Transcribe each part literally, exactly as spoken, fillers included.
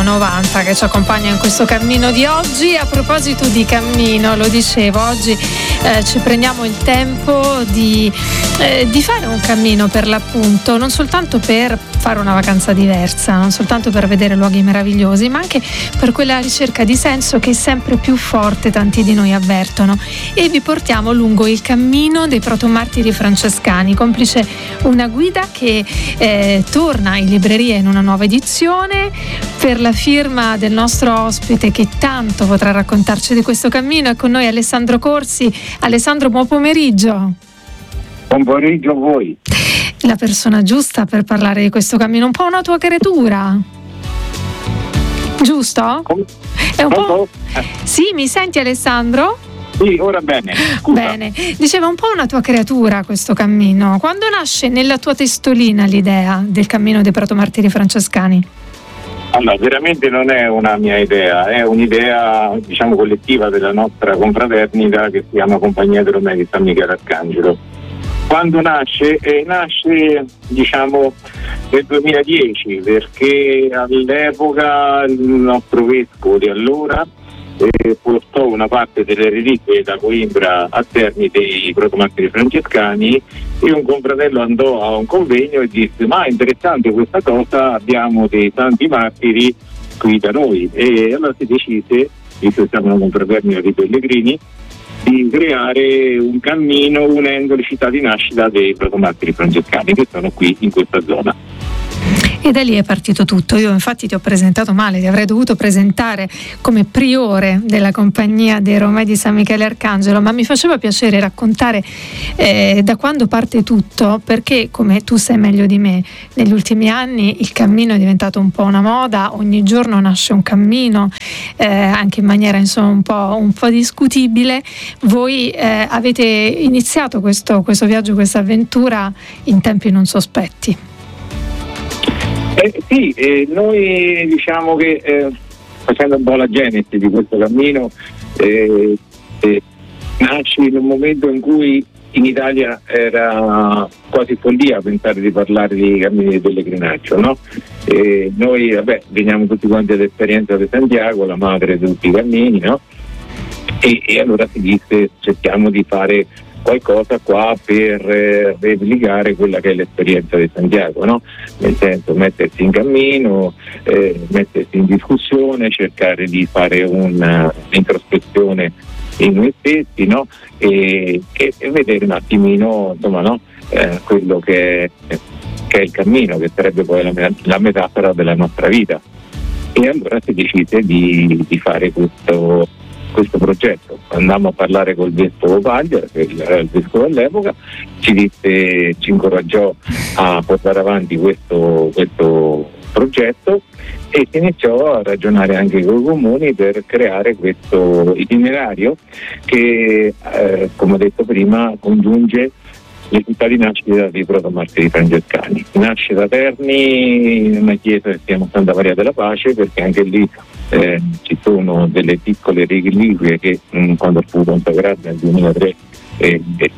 novanta che ci accompagna in questo cammino di oggi. A proposito di cammino, lo dicevo, oggi eh, ci prendiamo il tempo di, eh, di fare un cammino, per l'appunto, non soltanto per fare una vacanza diversa, non soltanto per vedere luoghi meravigliosi, ma anche per quella ricerca di senso che è sempre più forte, tanti di noi avvertono, e vi portiamo lungo il cammino dei protomartiri francescani, complice una guida che eh, torna in libreria in una nuova edizione per la firma del nostro ospite che tanto potrà raccontarci di questo cammino. È con noi Alessandro Corsi. Alessandro, buon pomeriggio. Buon pomeriggio a voi. La persona giusta per parlare di questo cammino, un po' una tua creatura, giusto? È un po'... Sì, mi senti, Alessandro? Sì, ora bene. Scusa. Bene, diceva un po' una tua creatura questo cammino. Quando nasce nella tua testolina l'idea del cammino dei protomartiri francescani? Allora, veramente non è una mia idea, è un'idea, diciamo, collettiva della nostra confraternita che si chiama Compagnia dei Romei di San Michele Arcangelo. Quando nasce? Eh, nasce, diciamo, nel duemiladieci, perché all'epoca il nostro vescovo di allora eh, portò una parte delle reliquie da Coimbra a Terni dei protomartiri francescani, e un confratello andò a un convegno e disse: ma è interessante questa cosa, abbiamo dei santi martiri qui da noi. E allora si decise, visto che siamo una confraternita di pellegrini, di creare un cammino unendo le città di nascita dei protomartiri francescani che sono qui in questa zona. E da lì è partito tutto. Io infatti ti ho presentato male, ti avrei dovuto presentare come priore della Compagnia dei Romei di San Michele Arcangelo, ma mi faceva piacere raccontare eh, da quando parte tutto, perché, come tu sai meglio di me, negli ultimi anni il cammino è diventato un po' una moda, ogni giorno nasce un cammino, eh, anche in maniera insomma un po', un po' discutibile. Voi eh, avete iniziato questo, questo viaggio, questa avventura in tempi non sospetti. Eh, sì, eh, noi diciamo che eh, facendo un po' la genesi di questo cammino, eh, eh, nasce in un momento in cui in Italia era quasi follia pensare di parlare di cammini di pellegrinaggio, no? Eh, noi vabbè, veniamo tutti quanti all'esperienza di Santiago, la madre di tutti i cammini, no? E, e allora si disse: cerchiamo di fare qualcosa qua per eh, replicare quella che è l'esperienza di Santiago, no? Nel senso, mettersi in cammino, eh, mettersi in discussione, cercare di fare un'introspezione in noi stessi, no? E, e, e vedere un attimino, insomma, no? Eh, quello che è, che è il cammino, che sarebbe poi la, la metafora della nostra vita. E allora si decise di, di fare questo questo progetto. Andammo a parlare col vescovo Paglia, che era il vescovo all'epoca, ci disse, ci incoraggiò a portare avanti questo, questo progetto, e si iniziò a ragionare anche con i comuni per creare questo itinerario che, eh, come ho detto prima, congiunge le città di nascita dei protomartiri francescani. Nasce da Terni, in una chiesa che si chiama Santa Maria della Pace, perché anche lì eh, ci sono delle piccole reliquie che mh, quando fu consacrata nel duemilatré eh, eh,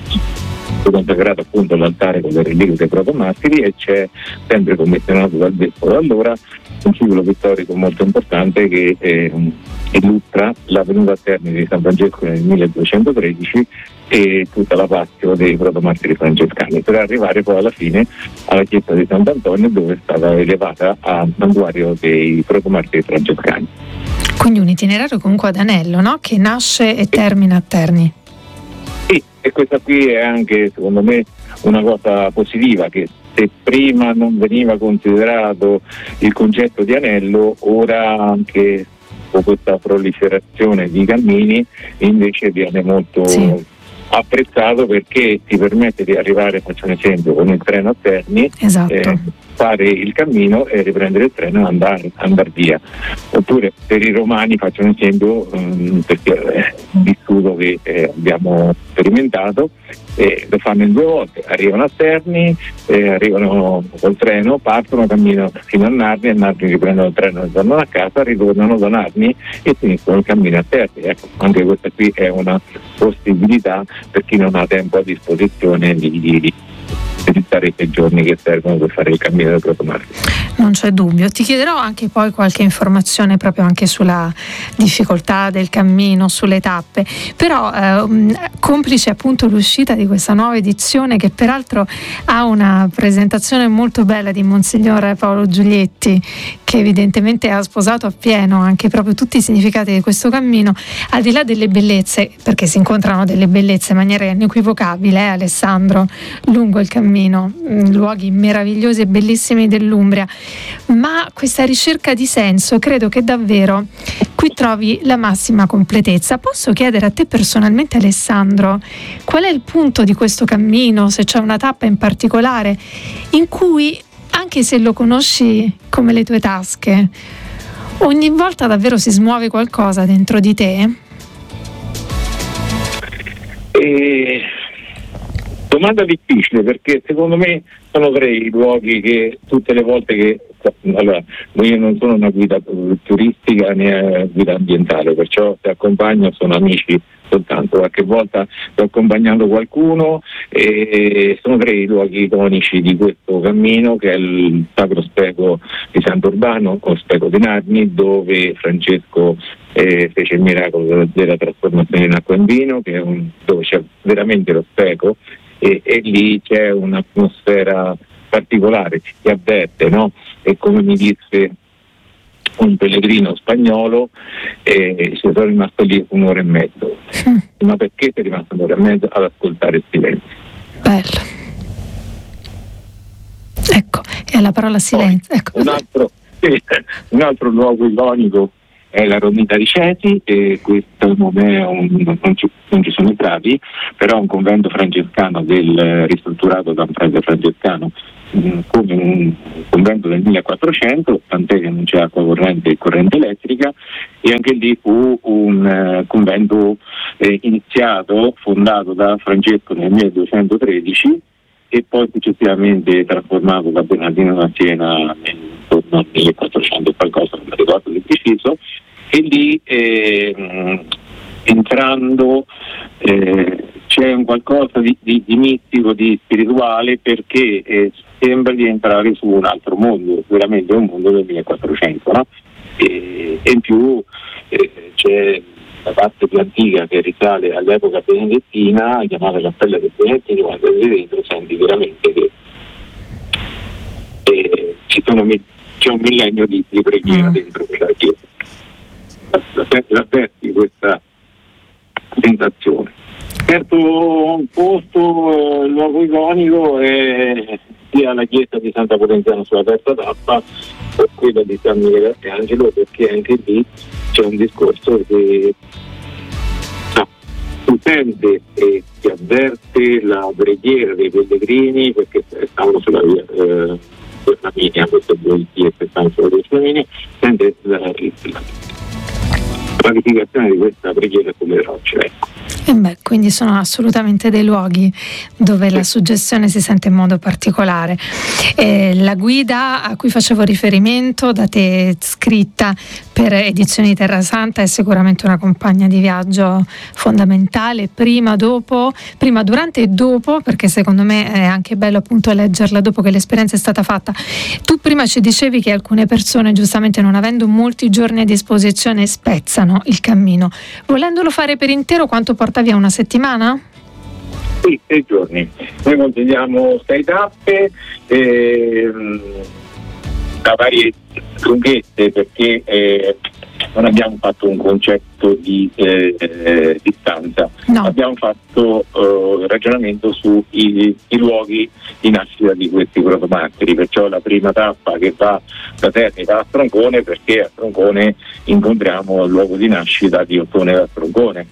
fu consacrato appunto l'altare con le reliquie dei protomartiri, e c'è, sempre commissionato dal vescovo allora, un ciclo pittorico molto importante che eh, illustra la venuta a Terni di San Francesco nel milleduecentotredici e tutta la passio dei protomartiri francescani, per arrivare poi alla fine alla chiesa di Sant'Antonio, dove è stata elevata a santuario dei protomartiri francescani. Quindi un itinerario comunque ad anello, no? Che nasce e termina a Terni. Sì, e questa qui è anche, secondo me, una cosa positiva, che se prima non veniva considerato il concetto di anello, ora anche con questa proliferazione di cammini invece viene molto sì. apprezzato, perché ti permette di arrivare, faccio un esempio, con il treno a Terni, esatto. eh, fare il cammino e riprendere il treno e andare, andare via. Oppure per i romani, faccio un esempio, um, perché è vissuto che eh, abbiamo sperimentato, eh, lo fanno in due volte: arrivano a Terni, eh, arrivano col treno, partono, camminano fino a Narni, a Narni riprendono il treno e tornano a casa, ritornano da Narni e finiscono il cammino a Terni. Ecco, anche questa qui è una possibilità per chi non ha tempo a disposizione di, di, di stare sei giorni che servono per fare il cammino del Proto Martiri. Non c'è dubbio. Ti chiederò anche poi qualche informazione proprio anche sulla difficoltà del cammino, sulle tappe, però eh, complice appunto l'uscita di questa nuova edizione, che peraltro ha una presentazione molto bella di Monsignor Paolo Giulietti, che evidentemente ha sposato appieno anche proprio tutti i significati di questo cammino, al di là delle bellezze, perché si incontrano delle bellezze in maniera inequivocabile, eh, Alessandro, lungo il cammino, luoghi meravigliosi e bellissimi dell'Umbria, ma questa ricerca di senso credo che davvero qui trovi la massima completezza. Posso chiedere a te personalmente, Alessandro, qual è il punto di questo cammino, se c'è una tappa in particolare in cui, anche se lo conosci come le tue tasche, ogni volta davvero si smuove qualcosa dentro di te? E... domanda difficile, perché secondo me sono tre i luoghi che tutte le volte che, allora, io non sono una guida turistica né guida ambientale, perciò se accompagno sono amici soltanto, qualche volta sto accompagnando qualcuno, e sono tre i luoghi iconici di questo cammino, che è il Sacro Specolo di Sant'Urbano o Specolo di Narni, dove Francesco eh, fece il miracolo della, della trasformazione in acqua in vino, che è un, dove c'è veramente lo speco, e, e lì c'è un'atmosfera particolare, si avverte, no? E come mi disse un pellegrino spagnolo, eh, ci sono rimasto lì un'ora e mezzo. Mm. Ma perché sei rimasto un'ora e mezzo ad ascoltare il silenzio? Bello. Ecco, e alla parola silenzio. Ecco. Un altro, sì, un altro luogo iconico è la Romita di Cesi, e questo non è un, non, ci, non ci sono entrati, però è un convento francescano del ristrutturato da un frate francescano come un convento del millequattrocento, tant'è che non c'è acqua corrente e corrente elettrica, e anche lì fu un uh, convento eh, iniziato, fondato da Francesco nel milleduecentotredici e poi successivamente trasformato da Bernardino da Siena intorno al millequattrocento qualcosa, non mi ricordo di preciso, e lì eh, entrando eh, c'è un qualcosa di, di, di mistico, di spirituale, perché eh, sembra di entrare su un altro mondo, veramente un mondo del millequattrocento, no? E, e in più eh, c'è la parte più antica che risale all'epoca benedettina, chiamata Cappella dei Benedettini. Quando entri dentro senti veramente che eh, ci sono, c'è un millennio di, di preghiera mm. dentro quella chiesa. L'avverti questa sensazione. Certo, posto, il luogo iconico è sia la chiesa di Santa Potenziano sulla terza tappa o quella di San Michele Arcangelo, perché anche lì c'è un discorso che no, si sente e si avverte la preghiera dei pellegrini, perché stavano sulla via eh, Flaminia, queste due vie che stanno sulla via Flaminia, sente la, la, la qualificazione di questa preghiera sulle rocce, ecco. E beh, quindi sono assolutamente dei luoghi dove la suggestione si sente in modo particolare. Eh, la guida a cui facevo riferimento, da te scritta per Edizioni Terra Santa, è sicuramente una compagna di viaggio fondamentale, prima, dopo, prima, durante e dopo, perché secondo me è anche bello appunto leggerla dopo che l'esperienza è stata fatta. Tu prima ci dicevi che alcune persone, giustamente non avendo molti giorni a disposizione, spezzano il cammino. Volendolo fare per intero, quanto porta via? Una settimana? Sì, sei giorni. Noi consigliamo sei tappe ehm, a varie lunghezze, perché eh, non abbiamo fatto un concetto di eh, eh, distanza, no. Abbiamo fatto eh, ragionamento sui i luoghi di nascita di questi protomartiri, perciò la prima tappa che va da Terni va a Stroncone, perché a Stroncone incontriamo il luogo di nascita di Ottone da Stroncone.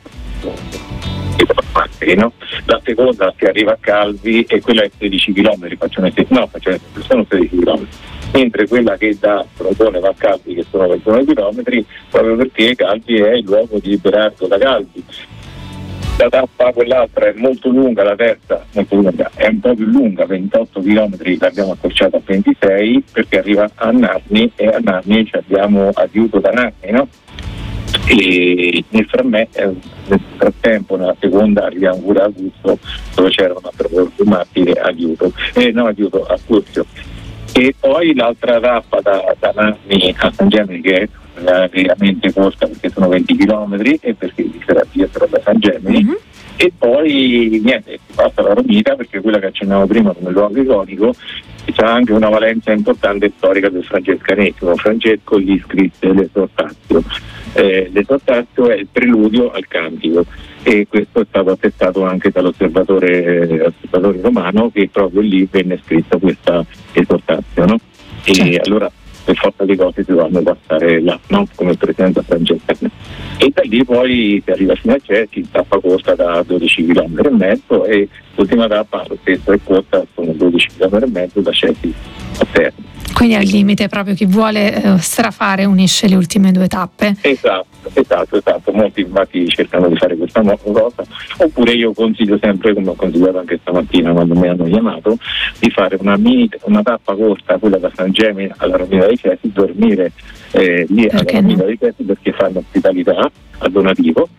No? La seconda si arriva a Calvi e quella è sedici chilometri, facciamo no, facciamo sono sedici chilometri, mentre quella che da Stroncone va a Calvi, che sono ventuno chilometri, proprio perché Calvi è il luogo di Berardo da Calvi. La tappa, quell'altra, è molto lunga, la terza molto lunga, è un po' più lunga, ventotto chilometri, l'abbiamo accorciata a ventisei, perché arriva a Narni, e a Narni abbiamo aiuto da Narni, no? e nel, framme, eh, nel frattempo nella seconda arriviamo pure a Gusto, dove c'era un altro martire, aiuto, eh, no aiuto, a Curzio. E poi l'altra tappa da, da Narni a San Gemini, che è veramente corta perché sono venti chilometri e perché si sarà dietro da San Gemini. Mm-hmm. E poi niente, si passa la Romita, perché quella che accennavo prima come luogo iconico c'ha anche una valenza importante storica del francescanesimo. Francesco gli scrisse l'esortatio. Eh, l'esortatio è il preludio al cantico, e questo è stato attestato anche dall'osservatore eh, osservatore romano, che proprio lì venne scritta questa esortatio, no? E certo. Allora per forza di cose si dovranno passare là, no? Come presenza francesca. E da lì poi si arriva fino a Cesi, tappa corta da dodici chilometri e mezzo, e l'ultima tappa lo stesso è corta, sono dodici chilometri e mezzo da Cesi a Terni. Quindi al limite proprio chi vuole eh, strafare unisce le ultime due tappe. Esatto, esatto, esatto. Molti infatti cercano di fare questa cosa, oppure io consiglio sempre, come ho consigliato anche stamattina quando mi hanno chiamato, di fare una mini, una tappa corta, quella da San Gemini alla Romita dei Cesi, dormire eh, lì perché alla Romita no? dei Cesi, perché fanno ospitalità a donativo,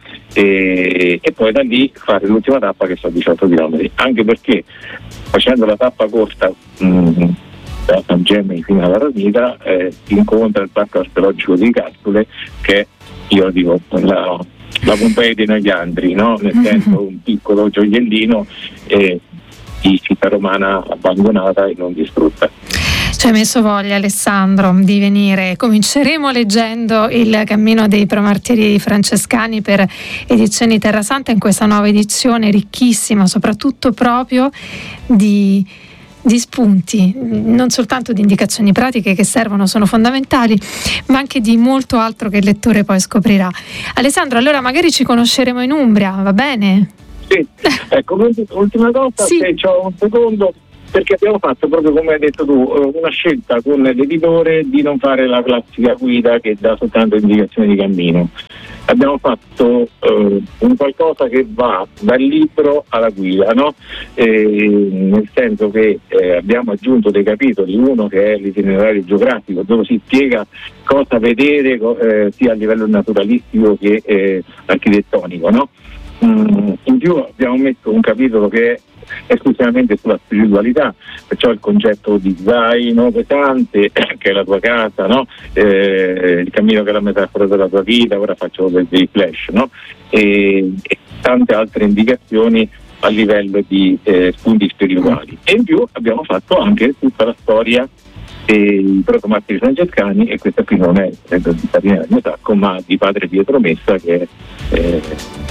e, e poi da lì fare l'ultima tappa che sono diciotto chilometri, anche perché facendo la tappa corta mh, da San Gemini fino alla Romita eh, si incontra il parco archeologico di Cassule, che io dico la, la Pompei dei Noiandri, no? Nel senso un piccolo gioiellino eh, di città romana abbandonata e non distrutta. Ci hai messo voglia, Alessandro, di venire. Cominceremo leggendo il Cammino dei Premartiri francescani per Edizioni Terra Santa in questa nuova edizione ricchissima, soprattutto proprio di di spunti, non soltanto di indicazioni pratiche che servono, sono fondamentali, ma anche di molto altro che il lettore poi scoprirà. Alessandro, allora magari ci conosceremo in Umbria, va bene? Sì, ecco, ultima cosa, sì. Se c'ho un secondo, perché abbiamo fatto, proprio come hai detto tu, una scelta con l'editore di non fare la classica guida che dà soltanto indicazioni di cammino. Abbiamo fatto eh, un qualcosa che va dal libro alla guida, no? Eh, nel senso che eh, abbiamo aggiunto dei capitoli, uno che è l'itinerario geografico, dove si spiega cosa vedere eh, sia a livello naturalistico che eh, architettonico, no? Mm, in più abbiamo messo un capitolo che è esclusivamente sulla spiritualità, perciò il concetto di zaino pesante che è la tua casa, no? Eh, il cammino che è la metafora della tua vita, ora faccio dei, dei flash, no? E, e tante altre indicazioni a livello di eh, spunti spirituali. E in più abbiamo fatto anche tutta la storia dei protomartiri francescani, e questa qui non è di Farinello Sacco, ma di padre Pietro Messa, che è eh,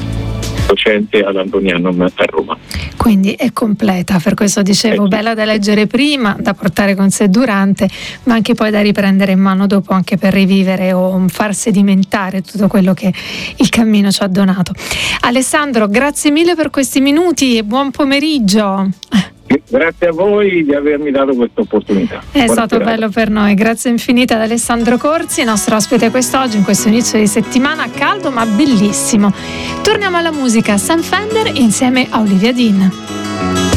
docente all'Antonianum a Roma. Quindi è completa, per questo dicevo, eh, bella da leggere prima, da portare con sé durante, ma anche poi da riprendere in mano dopo, anche per rivivere o far sedimentare tutto quello che il cammino ci ha donato. Alessandro, grazie mille per questi minuti e buon pomeriggio. Grazie a voi di avermi dato questa opportunità. È Buona stato serata. Bello per noi, grazie infinite ad Alessandro Corsi, nostro ospite quest'oggi in questo inizio di settimana caldo ma bellissimo. Torniamo alla musica, Sam Fender insieme a Olivia Dean.